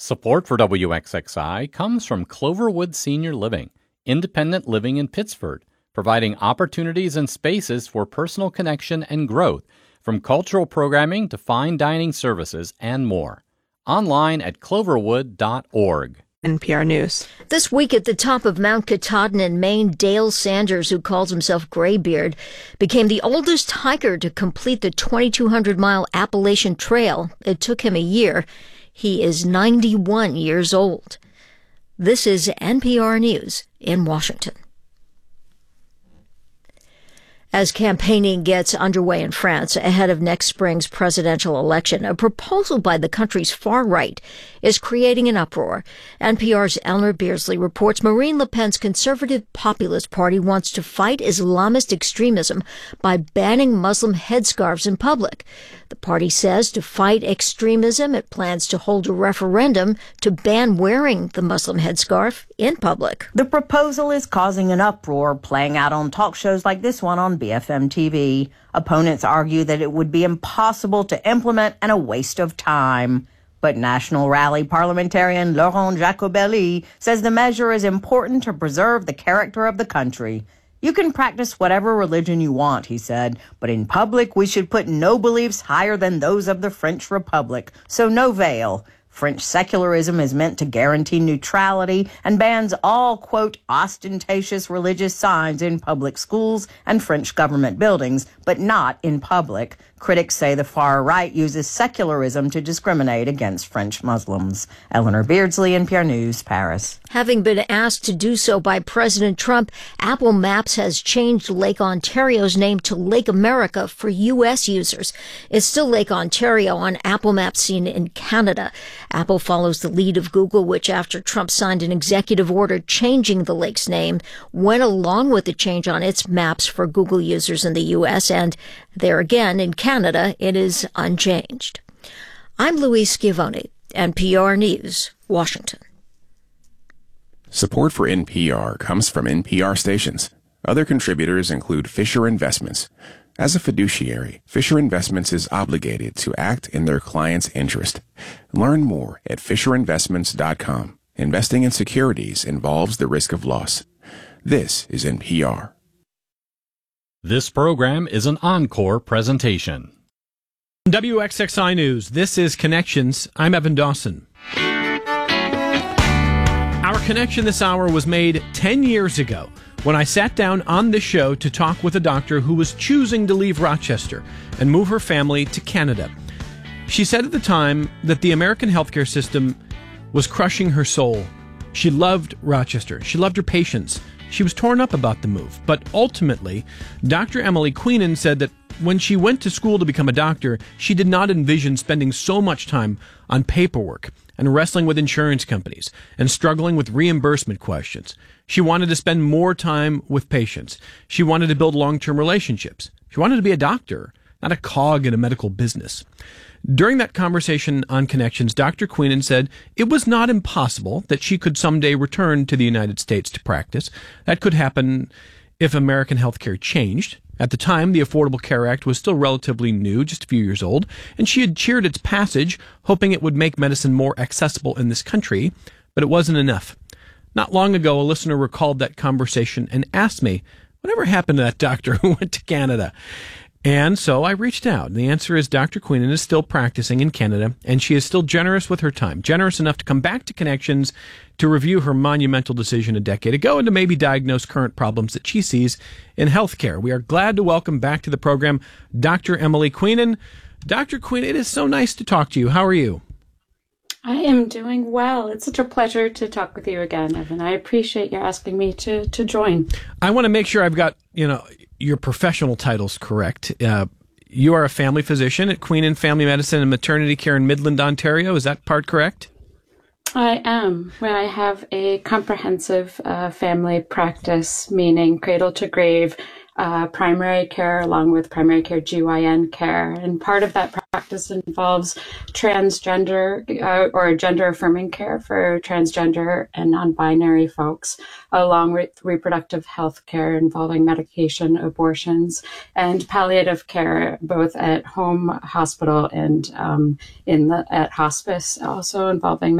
Support for WXXI comes from Cloverwood Senior Living, independent living in Pittsford, providing opportunities and spaces for personal connection and growth, from cultural programming to fine dining services and more. Online at cloverwood.org. NPR News. This week at the top of Mount Katahdin in Maine, Dale Sanders, who calls himself Graybeard, became the oldest hiker to complete the 2,200-mile Appalachian Trail. It took him a year. He is 91 years old. This is NPR News in Washington. As campaigning gets underway in France ahead of next spring's presidential election, a proposal by the country's far right is creating an uproar. NPR's Eleanor Beardsley reports Marine Le Pen's conservative populist party wants to fight Islamist extremism by banning Muslim headscarves in public. The party says to fight extremism, it plans to hold a referendum to ban wearing the Muslim headscarf in public. The proposal is causing an uproar, playing out on talk shows like this one on BFM TV. Opponents argue that it would be impossible to implement and a waste of time. But National Rally parliamentarian Laurent Jacobelli says the measure is important to preserve the character of the country. You can practice whatever religion you want, he said, but in public we should put no beliefs higher than those of the French Republic, so no veil. French secularism is meant to guarantee neutrality and bans all, quote, ostentatious religious signs in public schools and French government buildings, but not in public. Critics say the far right uses secularism to discriminate against French Muslims. Eleanor Beardsley, NPR News, Paris. Having been asked to do so by President Trump, Apple Maps has changed Lake Ontario's name to Lake America for U.S. users. It's still Lake Ontario on Apple Maps seen in Canada. Apple follows the lead of Google, which after Trump signed an executive order changing the lake's name, went along with the change on its maps for Google users in the U.S. and there again in Canada, it is unchanged. I'm Louise Schiavone, NPR News, Washington. Support for NPR comes from NPR stations. Other contributors include Fisher Investments. As a fiduciary, Fisher Investments is obligated to act in their client's interest. Learn more at FisherInvestments.com. Investing in securities involves the risk of loss. This is NPR. This program is an encore presentation. WXXI News, this is Connections. I'm Evan Dawson. Our connection this hour was made 10 years ago when I sat down on this show to talk with a doctor who was choosing to leave Rochester and move her family to Canada. She said at the time that the American healthcare system was crushing her soul. She loved Rochester. She loved her patients. She was torn up about the move. But ultimately, Dr. Emily Queenan said that when she went to school to become a doctor, she did not envision spending so much time on paperwork and wrestling with insurance companies and struggling with reimbursement questions. She wanted to spend more time with patients. She wanted to build long-term relationships. She wanted to be a doctor, not a cog in a medical business. During that conversation on Connections, Dr. Queenan said it was not impossible that she could someday return to the United States to practice. That could happen if American healthcare changed. At the time, the Affordable Care Act was still relatively new, just a few years old, and she had cheered its passage, hoping it would make medicine more accessible in this country, but it wasn't enough. Not long ago, a listener recalled that conversation and asked me, whatever happened to that doctor who went to Canada? And so I reached out. The answer is Dr. Queenan is still practicing in Canada, and she is still generous with her time, generous enough to come back to Connections to review her monumental decision a decade ago and to maybe diagnose current problems that she sees in healthcare. We are glad to welcome back to the program Dr. Emily Queenan. Dr. Queenan, it is so nice to talk to you. How are you? I am doing well. It's such a pleasure to talk with you again, Evan. I appreciate you asking me to join. I want to make sure I've got, your professional titles correct. You are a family physician at Queenan Family Medicine and Maternity Care in Midland, Ontario. Is that part correct? I am. I have a comprehensive family practice, meaning cradle to grave, primary care along with primary care GYN care. And part of that practice involves transgender or gender affirming care for transgender and non-binary folks, along with reproductive health care involving medication, abortions, and palliative care, both at home, hospital, and at hospice, also involving